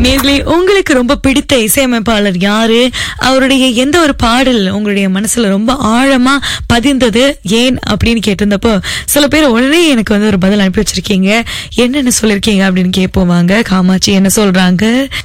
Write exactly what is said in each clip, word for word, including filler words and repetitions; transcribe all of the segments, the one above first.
நேர்லயே உங்களுக்கு ரொம்ப பிடித்த இசையமைப்பாளர் யாரு? அவருடைய எந்த ஒரு பாடல் உங்களுடைய மனசுல ரொம்ப ஆழமா பதிந்தது, ஏன் அப்படின்னு கேட்டிருந்தப்போ சில பேர் உடனே எனக்கு வந்து ஒரு பதில் அனுப்பி வச்சிருக்கீங்க. என்னன்னு சொல்லிருக்கீங்க அப்படின்னு கேட்போம் வாங்க. காமாட்சி என்ன சொல்றாங்க?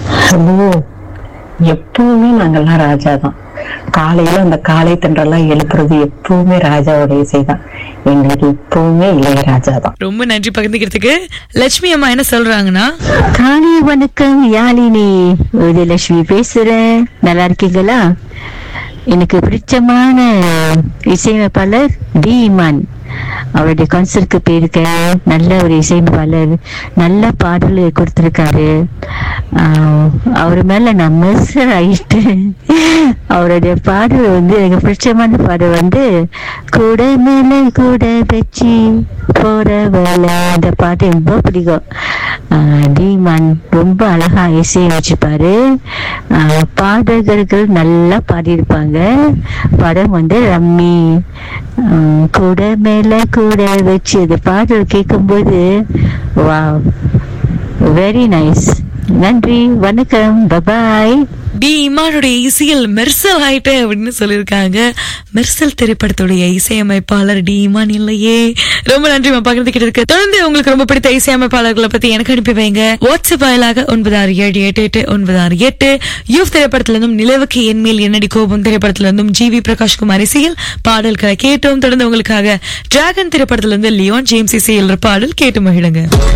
எப்பவுமே நாங்கெல்லாம் ராஜா தான். காலையில அந்த காலை தென்றெல்லாம் எழுப்புறது எப்பவுமே ராஜாவோட இசைதான். எங்களுக்கு எப்பவுமே இளையராஜா தான். ரொம்ப நன்றி பகிர்ந்துக்கிறதுக்கு. லட்சுமி அம்மா என்ன சொல்றாங்கன்னா, காலை வணக்கம் யாழினி, உதயலட்சுமி பேசுறேன். நல்லா இருக்கீங்களா? எனக்கு பிடிச்சமான இசையமைப்பாளர் டி இமான். அவருடைய கான்சர்ட்க்கு போயிருக்கேன். நல்ல ஒரு இசையமைப்பாளர், நல்ல பாடல் கொடுத்திருக்காரு. அவர் மேல நான் மெர்சர் ஆயிட்டு. அவருடைய பாடல் வந்து எனக்கு பிடிச்சமான பாடல் வந்து கூட மேல கூட வச்சு போற வேலை, அந்த பாட்டு ரொம்ப பிடிக்கும். தீமான் ரொம்ப அழகா இசையமைச்சிருப்பாரு. பாடகர்கள் நல்லா பாடியிருப்பாங்க. படம் வந்து ரம்மி. கூட மேல கூட வச்சு அந்த பாடல் கேட்கும் போது வாவ், வெரி நைஸ். நன்றி, வணக்கம், பபாய். டி இமானுடைய இசையில் மெர்சல் ஆயிட்டு அப்படின்னு சொல்லியிருக்காங்க. மெர்சல் திரைப்படத்துடைய இசையமைப்பாளர் டி இமான் இல்லையே. ரொம்ப நன்றி பகிர்ந்துகிட்டு இருக்கு. தொடர்ந்து உங்களுக்கு ரொம்ப பிடித்த இசையமைப்பாளர்களை பத்தி எனக்கு அனுப்பி வைங்க. வாட்ஸ்அப் வாயிலாக ஒன்பது ஆறு ஏழு எட்டு எட்டு ஒன்பது ஆறு எட்டு. யூத் திரைப்படத்திலிருந்தும் நிலவுக்கு என்மேல் என்னடி கோபம் திரைப்படத்திலிருந்தும் ஜி வி பிரகாஷ் குமார் இசையில் பாடல்களை கேட்டோம். தொடர்ந்து உங்களுக்காக டிராகன் திரைப்படத்திலிருந்து லியோன் ஜேம்ஸ் இசையில் பாடல் கேட்டு மகிழுங்க.